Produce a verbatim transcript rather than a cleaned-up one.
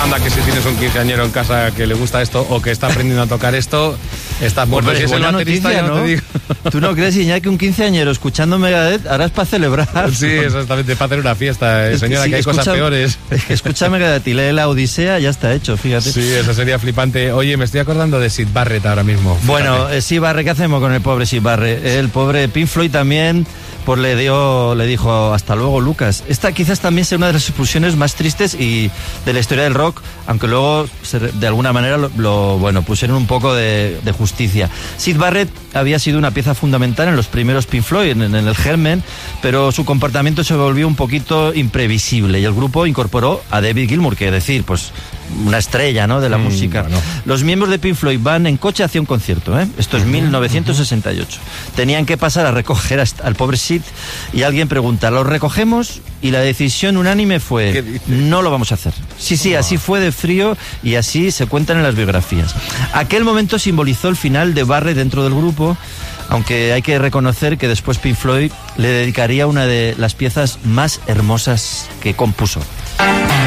Anda, que si tienes un quinceañero en casa que le gusta esto o que está aprendiendo a tocar esto, estás muerto. Pues si es el baterista, noticia, ya no ¿no? te digo. ¿Tú no crees, Iñaki, que un quinceañero escuchando Megadeth harás para celebrar? Sí, exactamente, para hacer una fiesta, eh, Es que señora, sí, que hay escucha, cosas peores. Es que escucha Megadeth y lee la Odisea, ya está hecho, fíjate. Sí, eso sería flipante. Oye, me estoy acordando de Syd Barrett ahora mismo. Fíjate. Bueno, eh, Syd Barrett, ¿qué hacemos con el pobre Syd Barrett? El pobre Pink Floyd también, pues le dio, le dijo hasta luego, Lucas. Esta quizás también sea una de las expulsiones más tristes y de la historia del rock, aunque luego se, de alguna manera lo, lo bueno pusieron un poco de, de justicia. Syd Barrett había sido una pieza fundamental en los primeros Pink Floyd, en, en el germen, pero su comportamiento se volvió un poquito imprevisible y el grupo incorporó a David Gilmour, que decir, pues una estrella, ¿no?, de la mm, música. Bueno. Los miembros de Pink Floyd van en coche hacia un concierto, ¿eh? Esto es uh-huh, mil novecientos sesenta y ocho. Uh-huh. Tenían que pasar a recoger a, al pobre Syd y alguien pregunta, ¿lo recogemos? Y la decisión unánime fue, no lo vamos a hacer. Sí, sí, así fue de frío y así se cuentan en las biografías. Aquel momento simbolizó el final de Barrett dentro del grupo, aunque hay que reconocer que después Pink Floyd le dedicaría una de las piezas más hermosas que compuso.